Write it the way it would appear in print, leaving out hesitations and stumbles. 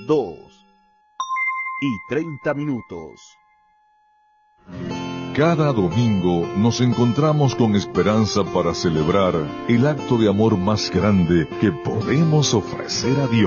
2:30. Cada domingo nos encontramos con esperanza para celebrar el acto de amor más grande que podemos ofrecer a Dios.